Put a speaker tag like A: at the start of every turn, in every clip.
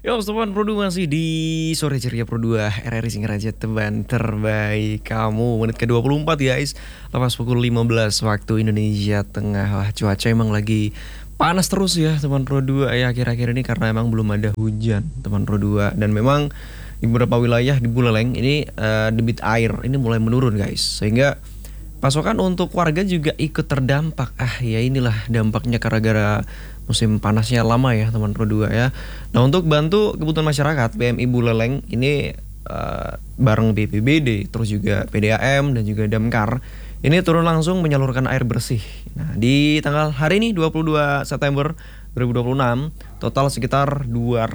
A: Yo, teman Pro 2 masih di sore ceria Pro 2 RRI Singaraja, teman terbaik kamu. Menit ke-24 guys. Lepas pukul 15 waktu Indonesia Tengah. Wah, cuaca emang lagi panas terus ya teman Pro 2 ya akhir-akhir ini karena emang belum ada hujan teman Pro 2 dan memang di beberapa wilayah di Buleleng ini debit air ini mulai menurun guys. Sehingga pasokan untuk warga juga ikut terdampak. Ya inilah dampaknya gara-gara musim panasnya lama ya teman Pro 2 ya. Nah, untuk bantu kebutuhan masyarakat, PMI Buleleng ini bareng BPBD, terus juga PDAM dan juga Damkar ini turun langsung menyalurkan air bersih. Nah, di tanggal hari ini 22 September 2026 total sekitar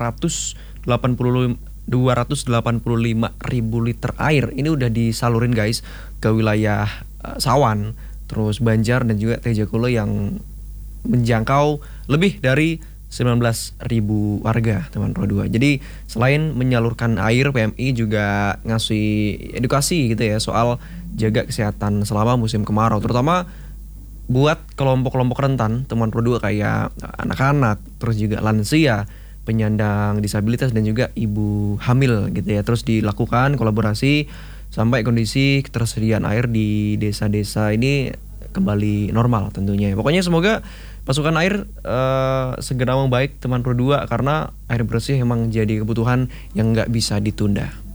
A: 285 ribu liter air ini udah disalurin guys ke wilayah Sawan, terus Banjar dan juga Tejakule yang menjangkau lebih dari 19.000 warga teman Pro 2. Jadi selain menyalurkan air, PMI juga ngasih edukasi gitu ya soal jaga kesehatan selama musim kemarau, terutama buat kelompok-kelompok rentan teman Pro 2 kayak anak-anak, terus juga lansia, penyandang disabilitas dan juga ibu hamil gitu ya. Terus dilakukan kolaborasi sampai kondisi ketersediaan air di desa-desa ini kembali normal tentunya. Pokoknya semoga pasokan air segera membaik teman Pro 2 karena air bersih memang jadi kebutuhan yang nggak bisa ditunda.